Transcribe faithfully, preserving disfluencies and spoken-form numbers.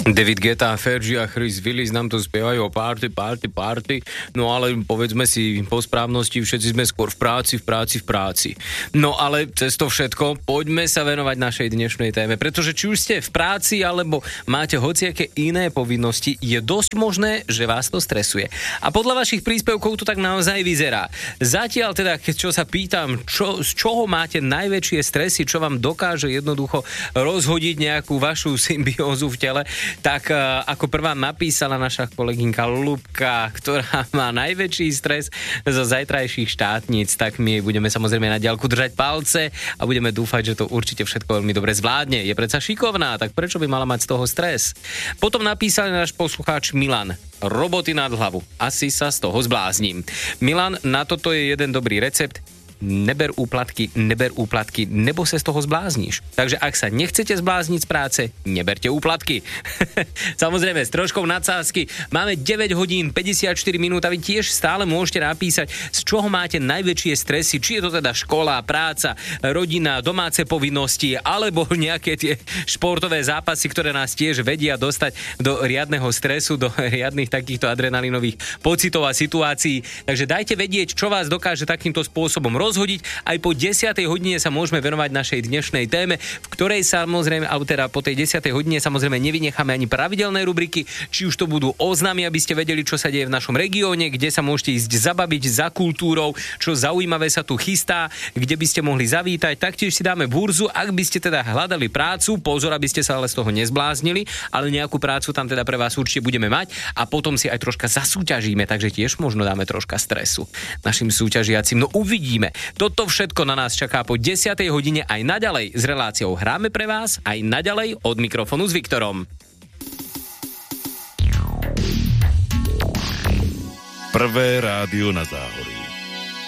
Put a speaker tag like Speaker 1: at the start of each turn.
Speaker 1: David Guetta, Fergie a Chris Willis nám to spievajú o party, party, party, no ale povedzme si po správnosti, všetci sme skôr v práci, v práci, v práci. No ale cez to všetko poďme sa venovať našej dnešnej téme, pretože či už ste v práci alebo máte hociaké iné povinnosti, je dosť možné, že vás to stresuje. A podľa vašich príspevkov to tak naozaj vyzerá. Zatiaľ teda, čo sa pýtam, čo, z čoho máte najväčšie stresy, čo vám dokáže jednoducho rozhodiť nejakú vašu symbiózu v tele, tak uh, ako prvá napísala naša kolegynka Ľubka, ktorá má najväčší stres zo zajtrajších štátnic, tak my budeme samozrejme na diaľku držať palce a budeme dúfať, že to určite všetko veľmi dobre zvládne. Je predsa šikovná, tak prečo by mala mať z toho stres? Potom napísal náš poslucháč Milan. Roboty nad hlavu. Asi sa z toho zblázním. Milan, na toto je jeden dobrý recept. Neber úplatky, neber úplatky, nebo sa z toho zblázniš. Takže ak sa nechcete zblázniť z práce, neberte úplatky. Samozrejme, s troškou nadsázky. Máme deväť hodín päťdesiatštyri minút a vy tiež stále môžete napísať, z čoho máte najväčšie stresy, či je to teda škola, práca, rodina, domáce povinnosti, alebo nejaké tie športové zápasy, ktoré nás tiež vedia dostať do riadneho stresu, do riadnych takýchto adrenalinových pocitov a situácií. Takže dajte vedieť, čo vás dokáže takýmto spôsobom rozhodiť. Aj po desiatej hodine sa môžeme venovať našej dnešnej téme, v ktorej samozrejme, alebo teda po tej desiatej hodine samozrejme nevynecháme ani pravidelné rubriky, či už to budú oznámy, aby ste vedeli, čo sa deje v našom regióne, kde sa môžete ísť zabaviť za kultúrou, čo zaujímavé sa tu chystá, kde by ste mohli zavítať. Taktiež si dáme burzu, ak by ste teda hľadali prácu, pozor, aby ste sa ale z toho nezbláznili, ale nejakú prácu tam teda pre vás určite budeme mať a potom si aj troška zasúťažíme, takže tiež možno dáme troška stresu našim súťažiacim. No uvidíme. Toto všetko na nás čaká po desiatej hodine aj naďalej s reláciou Hráme pre vás, aj naďalej od mikrofónu s Viktorom.
Speaker 2: Prvé rádio na Záhorí.